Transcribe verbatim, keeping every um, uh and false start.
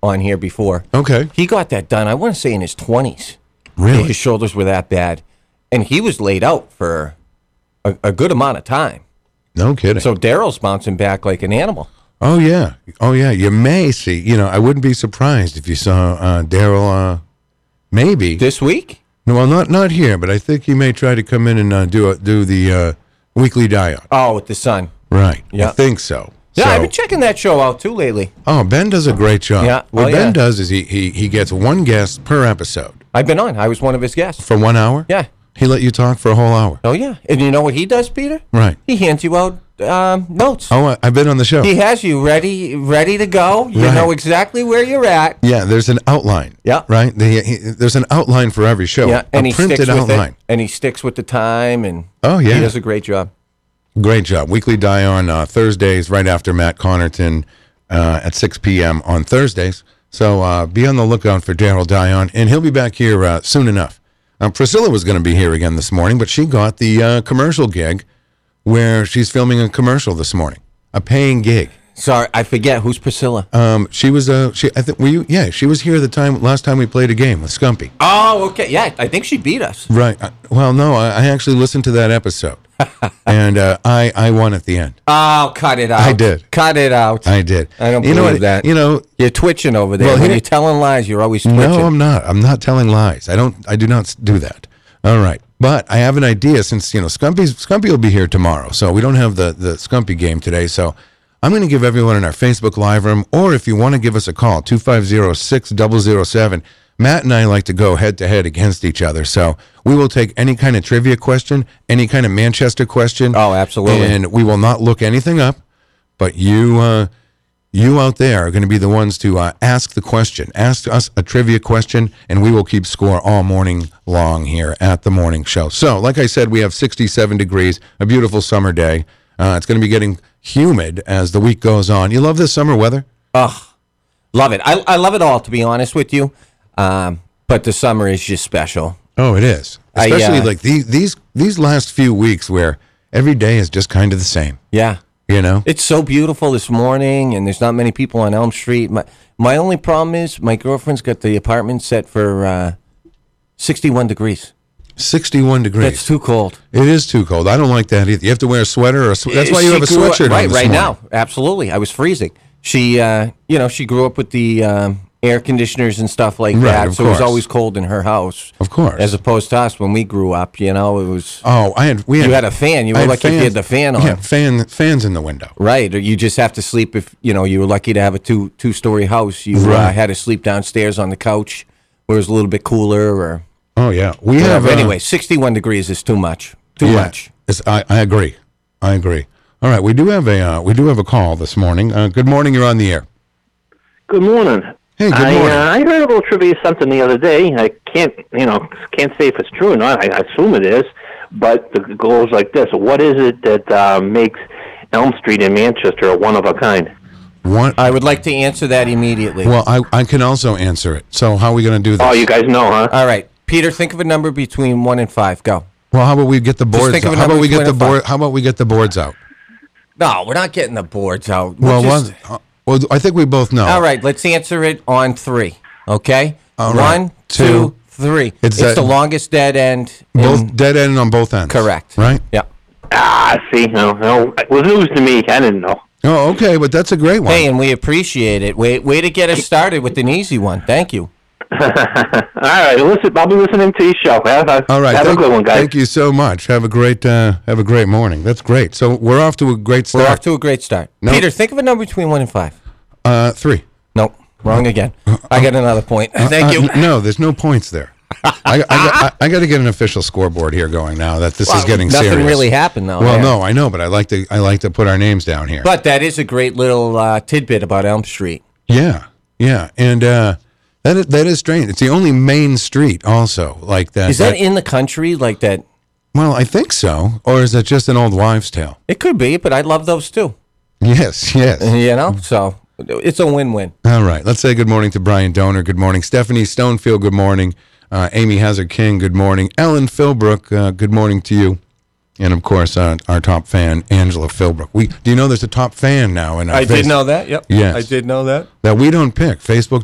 on here before. Okay. He got that done, I want to say, in his twenties. Really? His shoulders were that bad. And he was laid out for a, a good amount of time. No kidding. So Daryl's bouncing back like an animal. Oh, yeah. Oh, yeah. You may see, you know, I wouldn't be surprised if you saw uh, Daryl, uh, maybe. This week? No, well, not not here, but I think he may try to come in and uh, do a, do the uh, weekly die-on. Oh, with the sun. Right. Yeah. I think so. Yeah, so, I've been checking that show out, too, lately. Oh, Ben does a great job. Yeah. What Oh, Ben yeah. does is he, he, he gets one guest per episode. I've been on. I was one of his guests. For one hour? Yeah. He let you talk for a whole hour. Oh, yeah. And you know what he does, Peter? Right. He hands you out um, notes. Oh, I- I've been on the show. He has you ready ready to go. You Right. know exactly where you're at. Yeah, there's an outline. Yeah. Right? The, he, there's an outline for every show. Yeah, and a he printed sticks with outline. it. And he sticks with the time. And Oh, yeah. he does a great job. Great job. Weekly die-on uh, Thursdays right after Matt Connerton uh, at six p.m. on Thursdays. So uh, be on the lookout for Daryl Dion, and he'll be back here uh, soon enough. Um, Priscilla was going to be here again this morning, but she got the uh, commercial gig where she's filming a commercial this morning, a paying gig. Sorry, I forget. Who's Priscilla? Um, she was uh, she I think were you? Yeah, she was here the time last time we played a game with Scumpy. Oh, okay. Yeah, I think she beat us. Right. Uh, well, no, I, I actually listened to that episode, and uh, I I won at the end. Oh, cut it out. I did. Cut it out. I did. I don't you know believe what, that. You know, You're twitching over there. Well, when here- you're telling lies, you're always twitching. no, I'm not. I'm not telling lies. I don't. I do not s- do that. All right. But I have an idea since you know Scumpy's Scumpy will be here tomorrow, so we don't have the the Scumpy game today. So I'm going to give everyone in our Facebook Live room, or if you want to give us a call, two five zero, six zero zero seven. Matt and I like to go head to head against each other, so we will take any kind of trivia question, any kind of Manchester question. Oh, absolutely. And we will not look anything up, but you. Uh, You out there are going to be the ones to uh, ask the question. Ask us a trivia question, and we will keep score all morning long here at the morning show. So, like I said, we have sixty-seven degrees, a beautiful summer day. Uh, it's going to be getting humid as the week goes on. You love this summer weather? Ugh, love it. I, I love it all, to be honest with you. Um, but the summer is just special. Oh, it is. I, Especially uh, like these, these, these last few weeks where every day is just kind of the same, Yeah. you know? It's so beautiful this morning, and there's not many people on Elm Street. My my only problem is my girlfriend's got the apartment set for uh, sixty-one degrees. sixty-one degrees. That's too cold. It is too cold. I don't like that either. You have to wear a sweater or a sw- That's why you She have a grew up- sweatshirt right, on this right morning. now. Absolutely, I was freezing. She, uh, you know, she grew up with the um, air conditioners and stuff like Right, that, of so it was course. always cold in her house. Of course. As opposed to us when we grew up, you know, it was Oh, I had. We had. you had a fan. You I were had lucky if you had the fan on. Yeah, fan fans in the window. Right, or you just have to sleep if you know you were lucky to have a two two story house. You uh, Right. had to sleep downstairs on the couch, where it was a little bit cooler, or Oh yeah, we have. whatever. uh, Anyway, sixty one degrees is too much. Too yeah, much. it's- I, I agree. I agree. All right, we do have a uh, we do have a call this morning. Uh, good morning. You're on the air. Good morning. Hey, good I, morning. Uh, I heard a little trivia something the other day. I can't, you know, can't say if it's true or not. I, I assume it is, but the goal is like this: what is it that uh, makes Elm Street in Manchester a one of a kind? One. I would like to answer that immediately. well, I I can also answer it. So how are we going to do this? Oh, you guys know, huh? All right, Peter, think of a number between one and five. Go. well, how about we get the boards? think of out? a How number about we get between the a five. board? How about we get the boards out? No, we're not getting the boards out. We're Well, just- one, uh, well, I think we both know. all right, let's answer it on three. Okay. All right. One, Two. two, three. It's It's, that- the longest dead end. in- Both dead end on both ends. correct. Right. Yeah. Ah, see, no, no, it was news to me. I didn't know. Oh, okay, but that's a great one. Hey, and we appreciate it. Way, way to get us started with an easy one. Thank you. All right, listen, I'll be listening to your show. Have, a- All right. have thank, a good one, guys. Thank you so much. Have a great uh, have a great morning. That's great. So we're off to a great start. We're off to a great start. No. Peter, think of a number between one and five. uh, three. Nope. Wrong again. I got another point. Thank Uh, you. n- no, there's no points there. I, I, got- I, I got to get an official scoreboard here going now that this is Well, getting nothing serious. really happened, though. Well, there. no, I know, but I like to I like to put our names down here. But that is a great little uh, tidbit about Elm Street. yeah, yeah, and uh, that is, that is strange. It's the only main street, also like that. Is that in the country like that? Well, I think so, or is that just an old wives' tale? It could be, but I love those too. Yes, yes. You know, so it's a win-win. All right. Let's say good morning to Brian Donor. Good morning. Stephanie Stonefield. Good morning. Uh, Amy Hazard King. Good morning. Ellen Philbrook. Uh, good morning to you. And of course, uh, our top fan, Angela Philbrook. We do you know there's a top fan now in our I did face- know that. Yep. Yes. I did know that. that we don't pick. Facebook